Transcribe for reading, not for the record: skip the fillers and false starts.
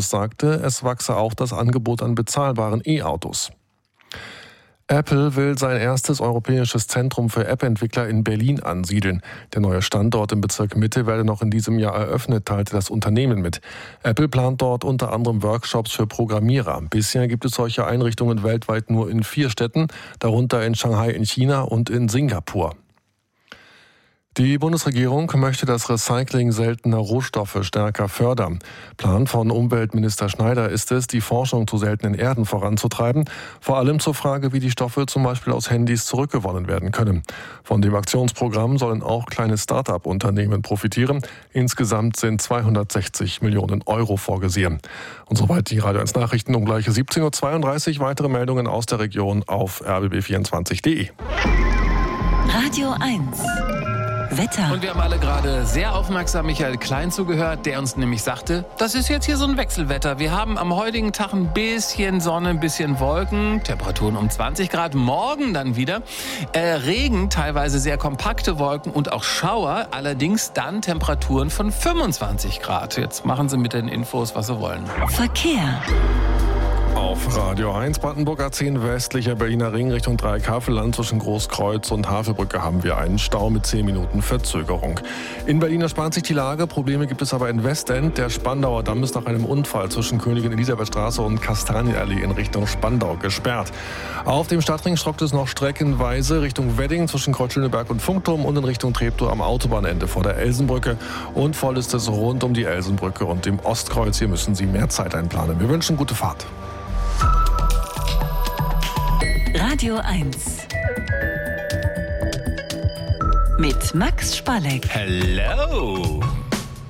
Autos sagte, es wachse auch das Angebot an bezahlbaren E-Autos. Apple will sein erstes europäisches Zentrum für App-Entwickler in Berlin ansiedeln. Der neue Standort im Bezirk Mitte werde noch in diesem Jahr eröffnet, teilte das Unternehmen mit. Apple plant dort unter anderem Workshops für Programmierer. Bisher gibt es solche Einrichtungen weltweit nur in 4 Städten, darunter in Shanghai in China und in Singapur. Die Bundesregierung möchte das Recycling seltener Rohstoffe stärker fördern. Plan von Umweltminister Schneider ist es, die Forschung zu seltenen Erden voranzutreiben, vor allem zur Frage, wie die Stoffe zum Beispiel aus Handys zurückgewonnen werden können. Von dem Aktionsprogramm sollen auch kleine Start-up-Unternehmen profitieren. Insgesamt sind 260 Millionen Euro vorgesehen. Und soweit die Radio 1 Nachrichten um gleich 17.32 Uhr. Weitere Meldungen aus der Region auf rbb24.de. Radio 1. Wetter. Und wir haben alle gerade sehr aufmerksam Michael Klein zugehört, der uns nämlich sagte, das ist jetzt hier so ein Wechselwetter. Wir haben am heutigen Tag ein bisschen Sonne, ein bisschen Wolken, Temperaturen um 20 Grad, morgen dann wieder Regen, teilweise sehr kompakte Wolken und auch Schauer, allerdings dann Temperaturen von 25 Grad. Jetzt machen Sie mit den Infos, was Sie wollen. Verkehr. Auf Radio 1 Brandenburg A10 westlicher Berliner Ring Richtung Dreieckhavelland zwischen Großkreuz und Havelbrücke haben wir einen Stau mit 10 Minuten Verzögerung. In Berlin erspart sich die Lage, Probleme gibt es aber in Westend. Der Spandauer Damm ist nach einem Unfall zwischen Königin Elisabethstraße und Kastanienallee in Richtung Spandau gesperrt. Auf dem Stadtring stockt es noch streckenweise Richtung Wedding zwischen Kreuz-Schöneberg und Funkturm und in Richtung Treptow am Autobahnende vor der Elsenbrücke. Und voll ist es rund um die Elsenbrücke und dem Ostkreuz. Hier müssen Sie mehr Zeit einplanen. Wir wünschen gute Fahrt. Radio 1 mit Max Spalleck. Hello!